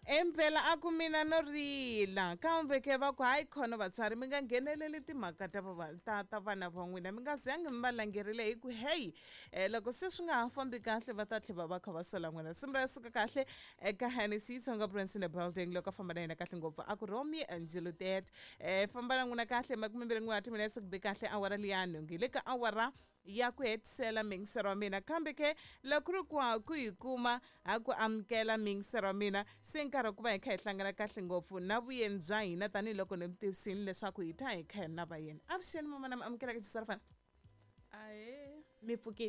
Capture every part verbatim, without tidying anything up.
Empela akumina no rila kambe ke va ku hayi khona vatswari mi nga ngheneleli timhaka ta va- ta ta vana va n'wina mi nga zangi mi va langerile hi ku hey eh, loko se swi nga ha fambi kahle va ta tlhela va va kha va sola n'wina simu ra suka kahle eka Hennessy Tsonga Prince in the building loko a famba na yena kahle ngopfu a ku Romy Angelo Ted eh famba na n'wina kahle makumembirhi n'we wa timinetse ku be kahle awara liyani ngi le ka awara ya ku hetisela mingisero wa mina kambe ke loko ri ku ha ku hi kuma ha ku amukela mingisero wa mina se nkarhi ku va hi kha hi hlangana kahle ngopfu na vuyeni bya hina tanihiloko ni mi tivisini leswaku hi ta hi kha hi na vayeni avuxeni mama na mi amukela ka xisarafana Ahe, mi pfukile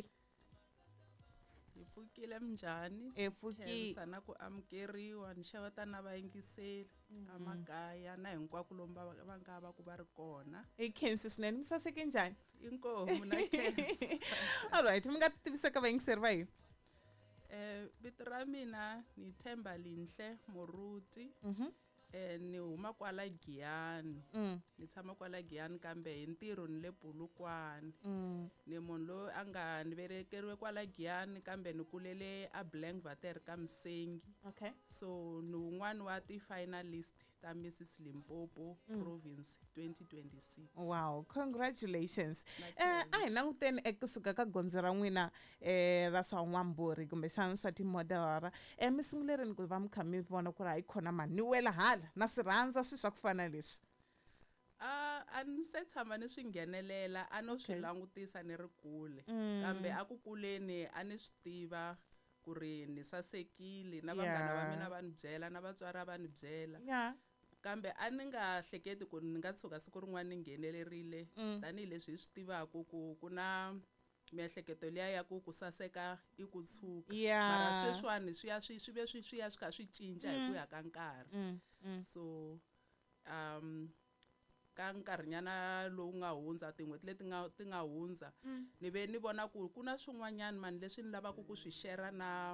hi pfukile minjhani? hi pfukile Khensa na ku amukeriwa ni xeweta na vayingiseli emakaya na hinkwako lomu va va nga va ku va ri kona. hi khensi swinene mi saseke njhani Inkomu na khensa. alright mi nga tivisa ka vayingiseri va hina Eh vito ra mina ni Themba Linhle Moruti. Mhm. Eh ni huma kwala Giyani. Mm, Ni tshama kwala Giyani kambe hi ntirho ni le Polokwane. mm. Ni munhu loyi a nga ni velekeriwe kwala Giyani kambe ni kulele a Blankwater ka Msengi. Okay. So ni wun'wani wa ti-finalist ta Missus Limpopo Province twenty twenty-six. Wow, congratulations. Na Eh khensa. a hi languteni ekusuka ka gondzo ra n'wina eh ra swa n'wamburi kumbe xana swa timodelara eh mi sungulerini ku va mi kha mi vona ku ri hayi khona mani ni wela hala na swi rhandza swi swa ku fana leswi A a ni se tshama ni swi nghenelela a no swi Okay. langutisa ni ri kule kambe a ku kuleni a ni swi tiva ku ri ni sasekile na vanghana va Yeah. mina va ni byela na vatswari va ni byela ya kambe a ni nga hleketi ku ni nga tshuka siku rin'wana ni nghenelerile tanihileswi hi swi tivaka ku ku na miehleketo liya ya ku ku saseka i ku tshuka Yeah. mara sweswiwani swi ya swi swi ve swi swi ya swi kha swi cinca hi ku ya ka nkarhi Mm, mm. so um ka nkarhinyana lowu nga hundza tin'hweti leti nga ti nga hundza ni ve ni vona ku ku na swin'wanyana mani leswi ni lavaka ku swi share na